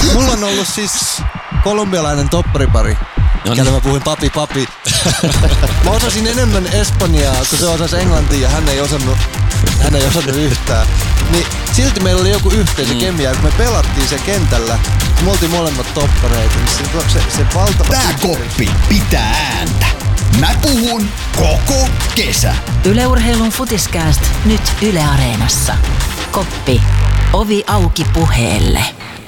Mulla on ollut siis kolumbialainen topparipari. Kelle mä puhuin papi. Mä osasin enemmän espanjaa, kun se osasi englantia ja hän ei osannut yhtään. Niin silti meillä oli joku yhteisö kemia, kun me pelattiin sen kentällä. Me oltiin molemmat toppareita. Niin se valtava... Tää koppi pitää ääntä. Mä puhun koko kesä. Yle Urheilun Futiskääst nyt Yle Areenassa. Koppi. Ovi auki puheelle.